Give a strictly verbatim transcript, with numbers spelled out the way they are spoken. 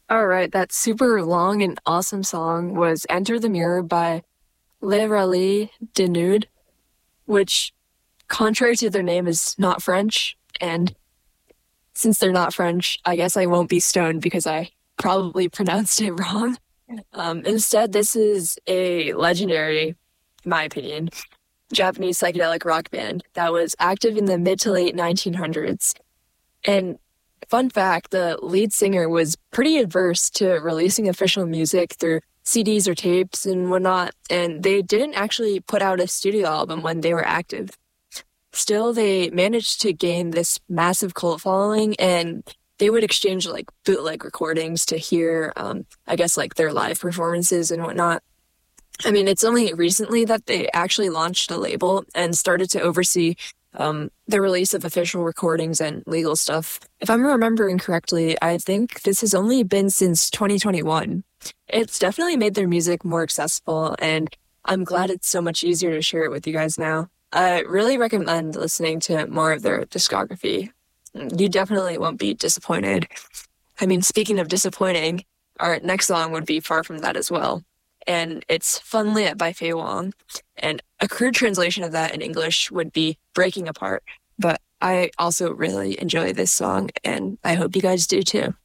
All right, that super long and awesome song was Enter the Mirror by Le Rallye de Nude, which, contrary to their name, is not French. And since they're not French, I guess I won't be stoned because I probably pronounced it wrong. Um, instead, this is a legendary, in my opinion, Japanese psychedelic rock band that was active in the mid to late nineteen hundreds. And fun fact, the lead singer was pretty adverse to releasing official music through C Ds or tapes and whatnot, and they didn't actually put out a studio album when they were active. Still, they managed to gain this massive cult following, and they would exchange like bootleg recordings to hear, um, I guess, like their live performances and whatnot. I mean, it's only recently that they actually launched a label and started to oversee um, the release of official recordings and legal stuff. If I'm remembering correctly, I think this has only been since twenty twenty-one. It's definitely made their music more accessible, and I'm glad it's so much easier to share it with you guys now. I really recommend listening to more of their discography. You definitely won't be disappointed. I mean, speaking of disappointing, our next song would be Far From That as well. And it's Fun Lit by Faye Wong. And a crude translation of that in English would be Breaking Apart. But I also really enjoy this song, and I hope you guys do too.